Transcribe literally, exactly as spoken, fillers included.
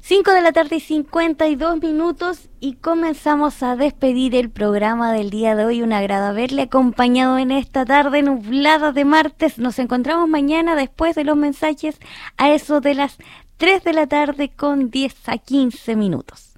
cinco de la tarde y cincuenta y dos minutos y comenzamos a despedir el programa del día de hoy. Un agrado haberle acompañado en esta tarde nublada de martes. Nos encontramos mañana después de los mensajes a eso de las tres de la tarde con diez a quince minutos.